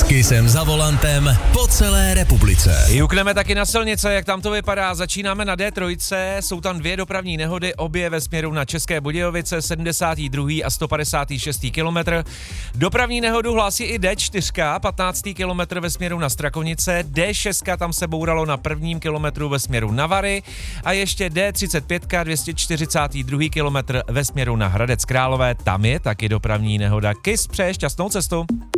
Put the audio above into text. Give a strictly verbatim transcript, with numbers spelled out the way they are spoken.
Kissem za volantem po celé republice. Jukneme taky na silnice, jak tam to vypadá. Začínáme na D tři, jsou tam dvě dopravní nehody, obě ve směru na České Budějovice, sedmdesátý druhý a sto padesátý šestý kilometr. Dopravní nehodu hlásí i D čtyři, patnáctý kilometr ve směru na Strakonice, D šest tam se bouralo na prvním kilometru ve směru na Vary a ještě D třicet pět, dvě stě čtyřicátý druhý kilometr ve směru na Hradec Králové, tam je taky dopravní nehoda. Kiss přeje šťastnou cestu.